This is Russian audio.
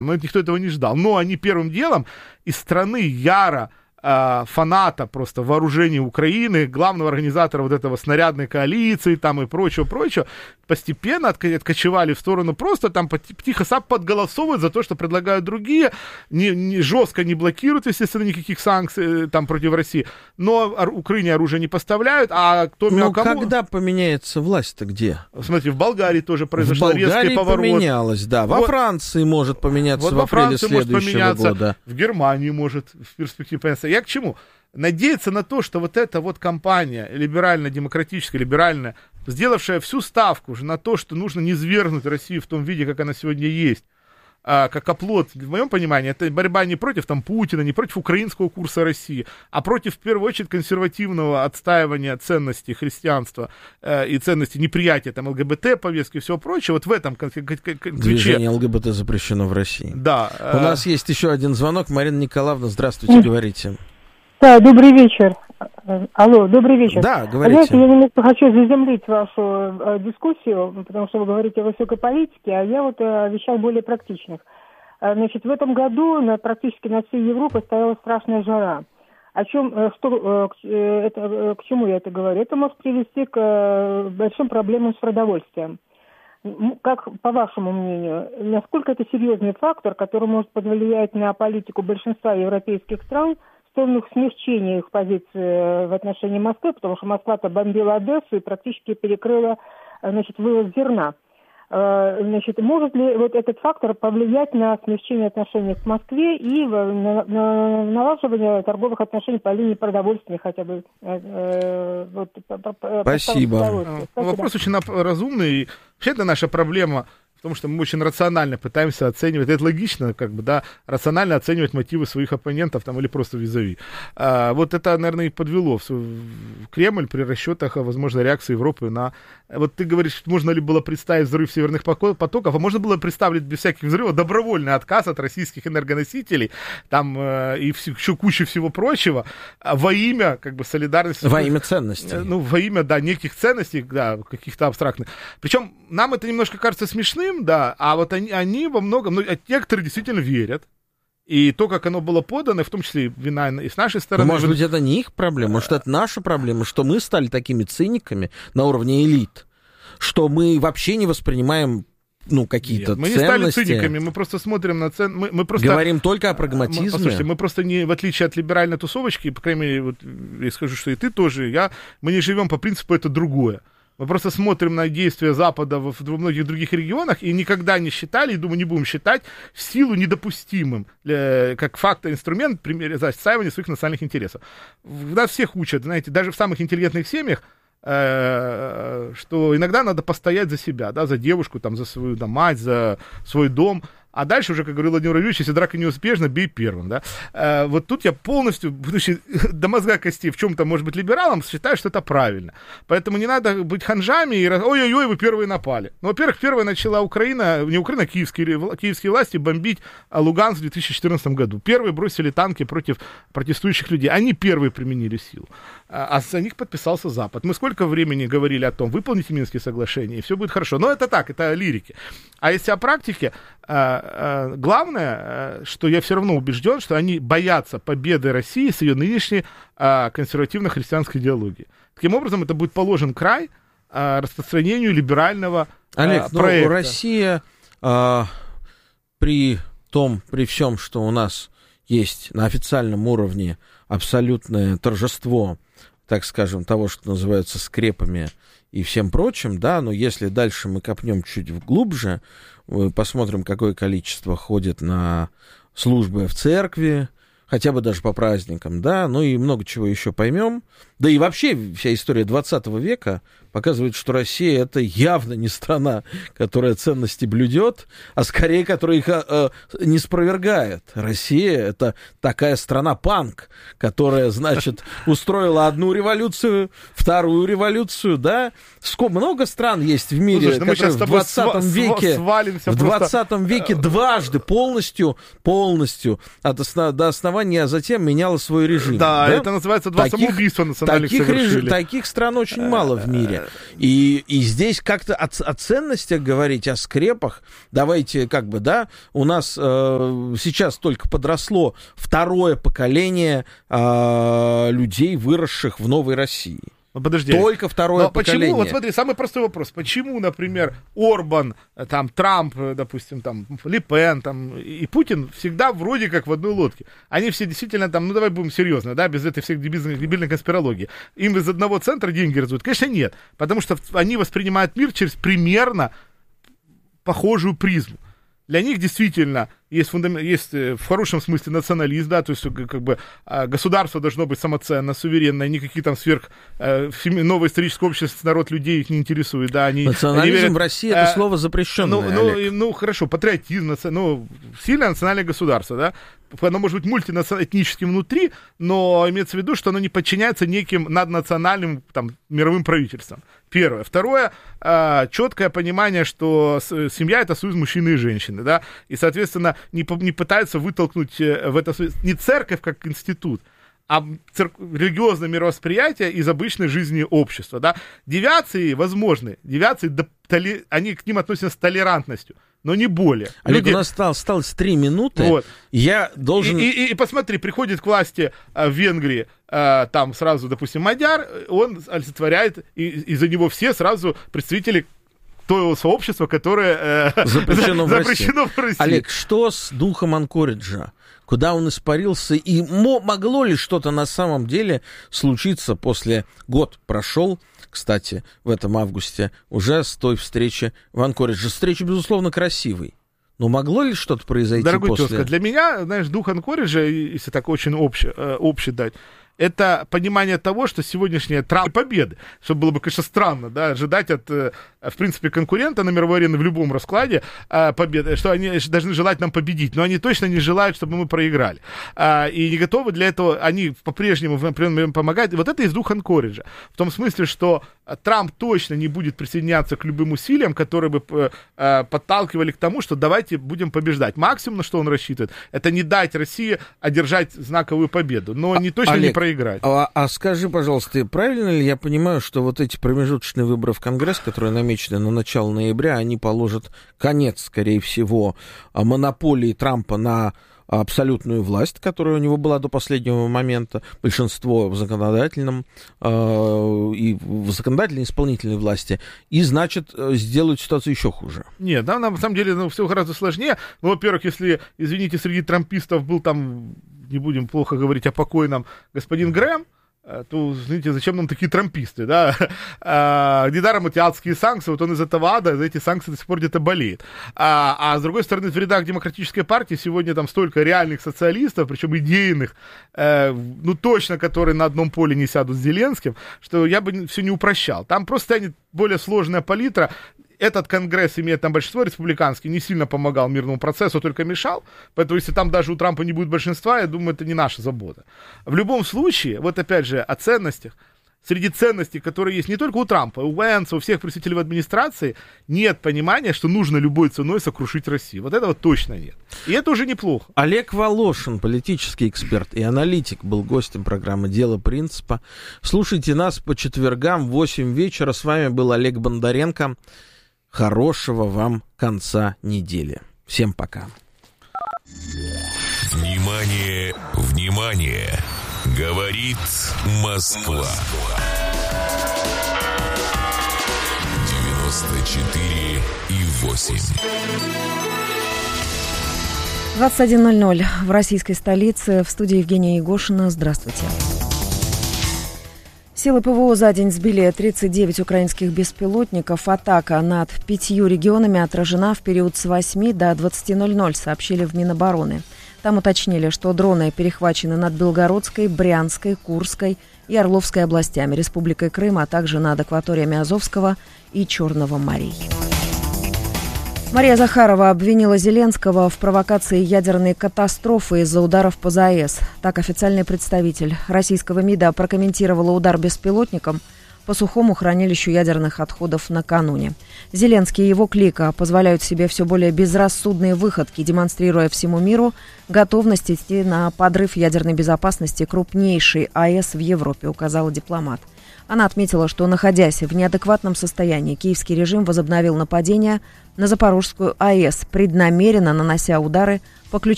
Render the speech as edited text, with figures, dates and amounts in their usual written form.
Но никто этого не ждал. Но они первым делом из страны яро фаната просто вооружений Украины, главного организатора вот этого снарядной коалиции там и прочего, постепенно откочевали в сторону просто там тихо подголосовывают за то, что предлагают другие, жестко не блокируют, естественно, никаких санкций там против России, но Украине оружие не поставляют, а кто... Ну, когда поменяется власть-то где? Смотрите, в Болгарии тоже произошел резкий поворот. В Болгарии поменялось, да. Во Франции может поменяться в апреле следующего года. В Германии может в перспективе поменяться. Я к чему? Надеяться на то, что вот эта вот кампания либерально-демократическая, либеральная, сделавшая всю ставку уже на то, что нужно низвергнуть Россию в том виде, как она сегодня есть, как оплот, в моем понимании, это борьба не против там Путина, не против украинского курса России, а против, в первую очередь, консервативного отстаивания ценностей христианства и ценностей неприятия там ЛГБТ, повестки и всего прочего. Вот в этом ключе. Движение ЛГБТ запрещено в России. Да. У нас есть еще один звонок. Марина Николаевна, здравствуйте, говорите. Да, добрый вечер. Алло, добрый вечер. Да, говорите. Знаете, я немножко хочу заземлить вашу дискуссию, потому что вы говорите о высокой политике, а я вот о вещах более практичных. Значит, в этом году практически на всей Европе стояла страшная жара. К чему я это говорю? Это может привести к большим проблемам с продовольствием. Как, по вашему мнению, насколько это серьезный фактор, который может повлиять на политику большинства европейских стран в сторону смягчения их позиции в отношении Москвы, потому что Москва-то бомбила Одессу и практически перекрыла, значит, вывоз зерна. Значит, может ли вот этот фактор повлиять на смягчение отношений к Москве и на налаживание торговых отношений по линии продовольствия хотя бы? Спасибо. Вопрос очень разумный. Вообще это наша проблема. Потому что мы очень рационально пытаемся оценивать, это логично, как бы, да, рационально оценивать мотивы своих оппонентов там, или просто визави. Вот это, наверное, и подвело в Кремль при расчетах о возможной реакции Европы на... Вот ты говоришь, можно ли было представить взрыв северных потоков, а можно было представить без всяких взрывов добровольный отказ от российских энергоносителей, там, и еще куча всего прочего, во имя, как бы, солидарности. Во имя ценностей. Ну, во имя, да, неких ценностей, да, каких-то абстрактных. Причем нам это немножко кажется смешным, да, а вот они во многом, ну, некоторые действительно верят. И то, как оно было подано, в том числе вина и с нашей стороны... Но, может быть, это не их проблема, может, это наша проблема, что мы стали такими циниками на уровне элит, что мы вообще не воспринимаем, ну, какие-то ценности. Мы не стали циниками, мы просто смотрим на ценности. Мы просто... Говорим только о прагматизме. Послушайте, мы просто не, в отличие от либеральной тусовочки, по крайней мере, вот, я скажу, что и ты тоже, мы не живем по принципу «это другое». Мы просто смотрим на действия Запада во многих других регионах и никогда не считали, и, думаю, не будем считать, в силу недопустимым, как факт, инструмент отстаивания своих национальных интересов. Нас всех учат, знаете, даже в самых интеллигентных семьях, что иногда надо постоять за себя, да, за девушку, там, за свою мать, за свой дом. А дальше уже, как говорил Владимир Владимирович, если драка неуспешна, бей первым, да. Вот тут я полностью, будучи до мозга костей в чем-то, может быть, либералом, считаю, что это правильно. Поэтому не надо быть ханжами и ой-ой-ой, вы первые напали. Ну, во-первых, первая начала Украина, не Украина, а киевские власти бомбить Луганск в 2014 году. Первые бросили танки против протестующих людей. Они первые применили силу. А за них подписался Запад. Мы сколько времени говорили о том, выполните Минские соглашения, и все будет хорошо. Но это так, это лирики. А если о практике, главное, что я все равно убежден, что они боятся победы России с ее нынешней консервативно-христианской идеологией. Таким образом, это будет положен край распространению либерального Олег, проекта. Ну, Россия при всем, что у нас есть на официальном уровне абсолютное торжество, так скажем, того, что называется скрепами и всем прочим, да, но если дальше мы копнем чуть глубже, посмотрим, какое количество ходит на службы в церкви, хотя бы даже по праздникам, да, ну и много чего еще поймем. Да и вообще вся история 20 века показывает, что Россия — это явно не страна, которая ценности блюдет, а скорее, которая их не спровергает. Россия — это такая страна-панк, которая, значит, устроила одну революцию, вторую революцию, да. Много стран есть в мире, которые в 20 веке дважды полностью до основания, а затем меняла свой режим. Да, это называется два самоубийства национальных совершили. Таких стран очень мало в мире. И здесь как-то о ценностях говорить, о скрепах, давайте у нас сейчас только подросло второе поколение людей, выросших в новой России. Подожди. Только второе поколение. Почему? Вот смотри, самый простой вопрос. Почему, например, Орбан, там, Трамп, допустим, там, Ле Пен, там, и Путин всегда вроде как в одной лодке? Они все действительно там, давай будем серьезно, да, без этой всех дебильной конспирологии. Им из одного центра деньги раздают? Конечно, нет. Потому что они воспринимают мир через примерно похожую призму. Для них действительно есть в хорошем смысле национализм, да, то есть государство должно быть самоценно, суверенное, никакие там новое историческое общество, народ людей их не интересует, да, национализм верят, в России это слово запрещенное. Ну, хорошо, патриотизм, сильное национальное государство, да, оно может быть мультиэтническим внутри, но имеется в виду, что оно не подчиняется неким наднациональным там, мировым правительствам. Первое. Второе, четкое понимание, что семья — это союз мужчины и женщины, да, и, соответственно, не пытаются вытолкнуть в это не церковь как институт, а религиозное мировосприятие из обычной жизни общества, да. Девиации возможны, они к ним относятся с толерантностью, но не более. Олег, у нас осталось 3 минуты. Вот. Я должен... И посмотри, приходит к власти в Венгрии, там сразу, допустим, Мадяр, он олицетворяет, и за него все сразу представители того сообщества, которое запрещено в России. Олег, что с духом Анкориджа? Куда он испарился? И могло ли что-то на самом деле случиться год прошел, кстати, в этом августе, уже с той встречи в Анкоридже? Встреча, безусловно, красивой. Но могло ли что-то произойти Дорогой после? тезка, для меня, знаешь, дух Анкориджа, если так очень общий дать, это понимание того, что сегодняшняя победы, что было бы, конечно, странно, да, ожидать от, в принципе, конкурента на мировой арене в любом раскладе победы, что они должны желать нам победить, но они точно не желают, чтобы мы проиграли. И не готовы для этого, они по-прежнему помогают. И вот это из духа Анкориджа. В том смысле, что Трамп точно не будет присоединяться к любым усилиям, которые бы подталкивали к тому, что давайте будем побеждать. Максимум, на что он рассчитывает, это не дать России одержать знаковую победу, но не точно не проиграть. А скажи, пожалуйста, правильно ли я понимаю, что вот эти промежуточные выборы в Конгресс, которые намечены на начало ноября, они положат конец, скорее всего, монополии Трампа на абсолютную власть, которая у него была до последнего момента, большинство в законодательной и исполнительной власти, и, значит, сделают ситуацию еще хуже? Нет, да, на самом деле все гораздо сложнее. Ну, во-первых, если, извините, среди трампистов был там, не будем плохо говорить о покойном, господин Грэм, то, знаете, зачем нам такие трамписты, да? Недаром эти адские санкции, вот он из этого ада, за эти санкции до сих пор где-то болеет. А с другой стороны, в рядах Демократической партии сегодня там столько реальных социалистов, причем идейных, точно, которые на одном поле не сядут с Зеленским, что я бы все не упрощал. Там просто станет более сложная палитра. Этот Конгресс, имеет там большинство республиканский, не сильно помогал мирному процессу, только мешал. Поэтому, если там даже у Трампа не будет большинства, я думаю, это не наша забота. В любом случае, вот опять же, о ценностях. Среди ценностей, которые есть не только у Трампа, у Венса, у всех представителей администрации, нет понимания, что нужно любой ценой сокрушить Россию. Вот этого точно нет. И это уже неплохо. Олег Волошин, политический эксперт и аналитик, был гостем программы «Дело принципа». Слушайте нас по четвергам в 8 вечера. С вами был Олег Бондаренко. Хорошего вам конца недели. Всем пока. Внимание, внимание! Говорит Москва. 94,8. 21:00 в российской столице. В студии Евгения Егошина. Здравствуйте. Силы ПВО за день сбили 39 украинских беспилотников. Атака над 5 регионами отражена в период с 8 до 20:00, сообщили в Минобороны. Там уточнили, что дроны перехвачены над Белгородской, Брянской, Курской и Орловской областями, Республикой Крым, а также над акваториями Азовского и Черного морей. Мария Захарова обвинила Зеленского в провокации ядерной катастрофы из-за ударов по ЗАЭС. Так официальный представитель российского МИДа прокомментировала удар беспилотником по сухому хранилищу ядерных отходов накануне. Зеленский и его клика позволяют себе все более безрассудные выходки, демонстрируя всему миру готовность идти на подрыв ядерной безопасности крупнейшей АЭС в Европе, указала дипломат. Она отметила, что, находясь в неадекватном состоянии, киевский режим возобновил нападение на Запорожскую АЭС, преднамеренно нанося удары по ключевым